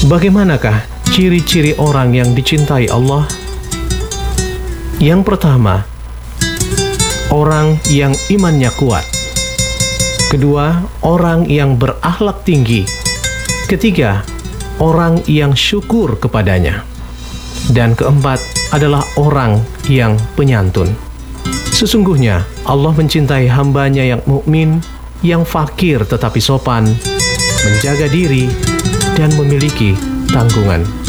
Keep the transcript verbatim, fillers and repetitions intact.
Bagaimanakah ciri-ciri orang yang dicintai Allah? Yang pertama, orang yang imannya kuat. Kedua, orang yang berakhlak tinggi. Ketiga, orang yang syukur kepadanya. Dan keempat adalah orang yang penyantun. Sesungguhnya Allah mencintai hambanya yang mukmin, yang fakir tetapi sopan, menjaga diri, dan memiliki tanggungan.